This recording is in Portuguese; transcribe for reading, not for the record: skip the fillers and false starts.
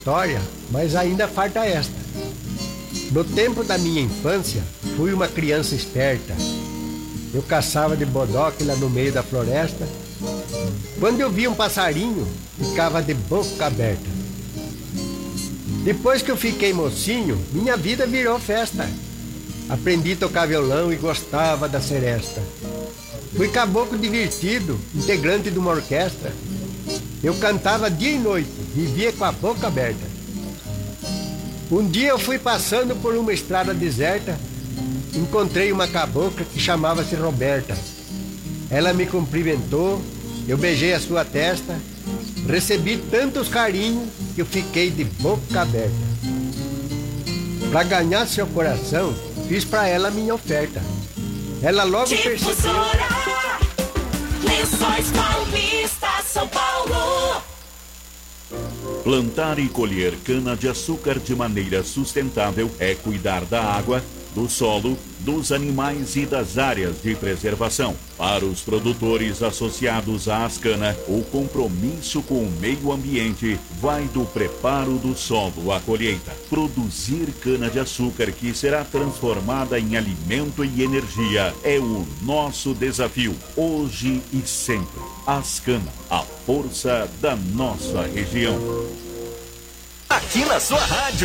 História, mas ainda falta esta. No tempo da minha infância, fui uma criança esperta. Eu caçava de bodoque lá no meio da floresta. Quando eu via um passarinho, ficava de boca aberta. Depois que eu fiquei mocinho, minha vida virou festa. Aprendi a tocar violão e gostava da seresta. Fui caboclo divertido, integrante de uma orquestra. Eu cantava dia e noite, vivia com a boca aberta. Um dia eu fui passando por uma estrada deserta, encontrei uma cabocla que chamava-se Roberta. Ela me cumprimentou, eu beijei a sua testa, recebi tantos carinhos que eu fiquei de boca aberta. Para ganhar seu coração, fiz para ela minha oferta. Ela logo percebeu... Lençóis Paulista, São Paulo. Plantar e colher cana-de-açúcar de maneira sustentável é cuidar da água, do solo, dos animais e das áreas de preservação. Para os produtores associados à Ascana, o compromisso com o meio ambiente vai do preparo do solo à colheita. Produzir cana-de-açúcar que será transformada em alimento e energia é o nosso desafio, hoje e sempre. Ascana, a força da nossa região. Aqui na sua rádio.